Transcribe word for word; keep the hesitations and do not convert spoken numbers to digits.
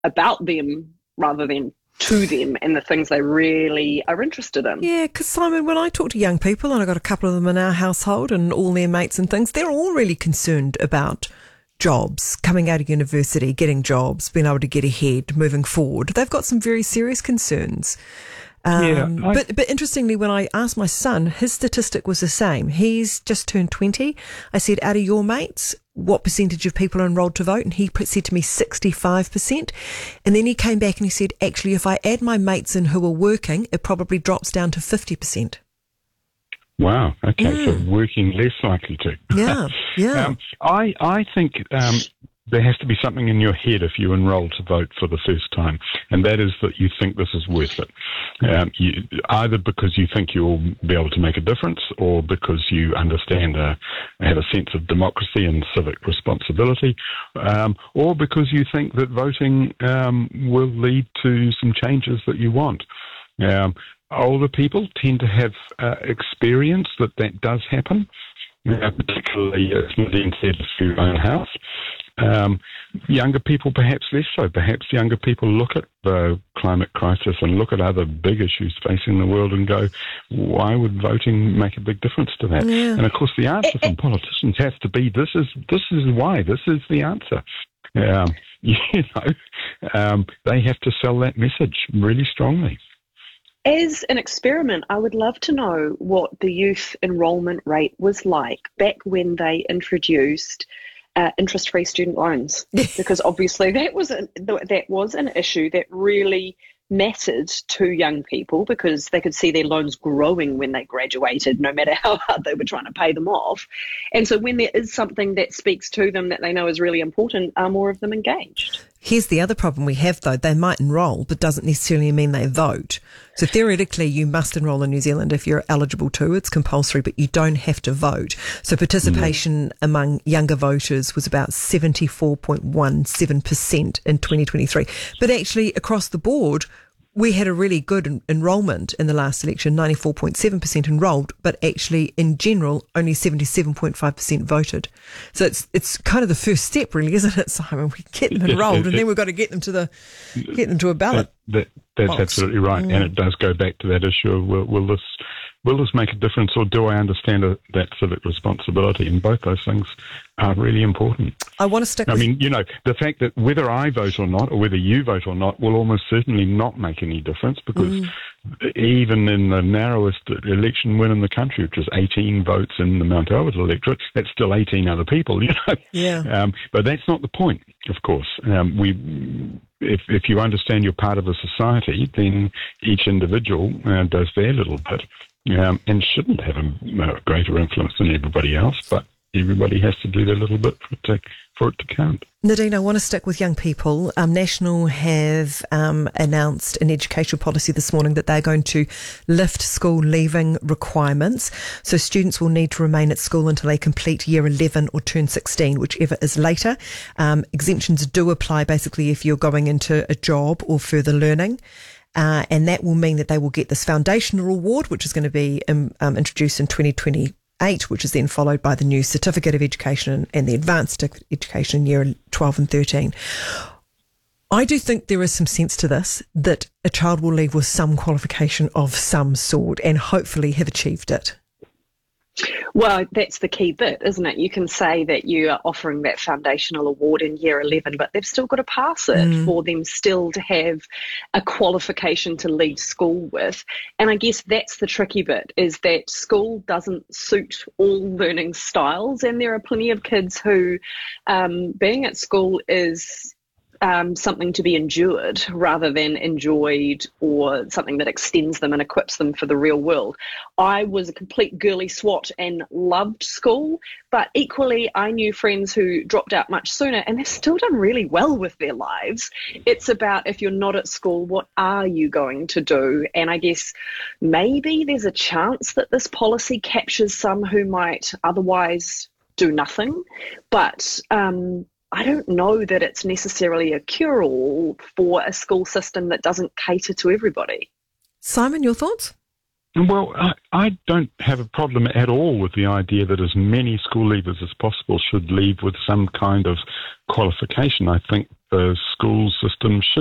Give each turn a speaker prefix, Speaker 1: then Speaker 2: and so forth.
Speaker 1: about them rather than to them and the things they really are interested in.
Speaker 2: Yeah, because Simon, when I talk to young people, and I've got a couple of them in our household and all their mates and things, they're all really concerned about jobs, coming out of university, getting jobs, being able to get ahead, moving forward. They've got some very serious concerns. Um,
Speaker 3: yeah, I...
Speaker 2: but, but interestingly, when I asked my son, his statistic was the same. He's just turned twenty. I said, out of your mates, what percentage of people are enrolled to vote? And he said to me sixty-five percent. And then he came back and he said, actually, if I add my mates in who are working, it probably drops down to fifty percent.
Speaker 3: Wow. Okay.
Speaker 2: Mm.
Speaker 3: So working less likely to.
Speaker 2: Yeah. Yeah.
Speaker 3: um, I, I think, um, there has to be something in your head if you enroll to vote for the first time, and that is that you think this is worth it. Um, you, either because you think you'll be able to make a difference, or because you understand, uh, have a sense of democracy and civic responsibility, um, or because you think that voting um, will lead to some changes that you want. Um, older people tend to have uh, experience that that does happen, uh, particularly, as Nadine said, through your own house. Um, younger people perhaps less so. Perhaps younger people look at the climate crisis and look at other big issues facing the world and go, why would voting make a big difference to that?
Speaker 2: Yeah.
Speaker 3: And of course the answer from politicians has to be, this is this is why, this is the answer. Um, you know, um, they have to sell that message really strongly.
Speaker 1: As an experiment, I would love to know what the youth enrolment rate was like back when they introduced Uh, interest-free student loans, because obviously that was a, that was an issue that really mattered to young people, because they could see their loans growing when they graduated, no matter how hard they were trying to pay them off. And so when there is something that speaks to them that they know is really important, are more of them engaged?
Speaker 2: Here's the other problem we have, though. They might enrol, but doesn't necessarily mean they vote. So theoretically, you must enrol in New Zealand if you're eligible to. It's compulsory, but you don't have to vote. So participation mm. among younger voters was about seventy-four point one seven percent in twenty twenty-three. But actually, across the board, we had a really good en- enrolment in the last election, ninety-four point seven percent enrolled, but actually, in general, only seventy-seven point five percent voted. So it's it's kind of the first step, really, isn't it, Simon? We get them enrolled, and then we've got to get them to the get them to a ballot.
Speaker 3: That, that, that's
Speaker 2: box.
Speaker 3: absolutely right, mm. and it does go back to that issue of will, will this will this make a difference, or do I understand a, that civic responsibility? And both those things are really important.
Speaker 2: I want to stick
Speaker 3: I
Speaker 2: with...
Speaker 3: mean, you know, the fact that whether I vote or not, or whether you vote or not, will almost certainly not make any difference, because mm. even in the narrowest election win in the country, which is eighteen votes in the Mount Albert electorate, that's still eighteen other people, you know.
Speaker 2: Yeah.
Speaker 3: Um, but that's not the point, of course. Um, we... If if you understand you're part of a society, then each individual uh, does their little bit, um, and shouldn't have a, a greater influence than everybody else, but everybody has to do their little bit for it to, for it to count.
Speaker 2: Nadine, I want to stick with young people. Um, National have um, announced an educational policy this morning that they're going to lift school leaving requirements. So students will need to remain at school until they complete year eleven or turn sixteen, whichever is later. Um, exemptions do apply basically if you're going into a job or further learning. Uh, and that will mean that they will get this foundational award, which is going to be um, um, introduced in twenty twenty-eight, which is then followed by the new Certificate of Education and the Advanced Education in year twelve and thirteen. I do think there is some sense to this, that a child will leave with some qualification of some sort and hopefully have achieved it.
Speaker 1: Well, that's the key bit, isn't it? You can say that you are offering that foundational award in year eleven, but they've still got to pass it mm. for them still to have a qualification to leave school with. And I guess that's the tricky bit, is that school doesn't suit all learning styles. And there are plenty of kids who um, being at school is Um, something to be endured rather than enjoyed, or something that extends them and equips them for the real world. I was a complete girly swat and loved school, but equally I knew friends who dropped out much sooner and they've still done really well with their lives. It's about, if you're not at school, what are you going to do? And I guess maybe there's a chance that this policy captures some who might otherwise do nothing, but um, I don't know that it's necessarily a cure-all for a school system that doesn't cater to everybody.
Speaker 2: Simon, your thoughts?
Speaker 3: Well, I, I don't have a problem at all with the idea that as many school leavers as possible should leave with some kind of qualification. I think the school system should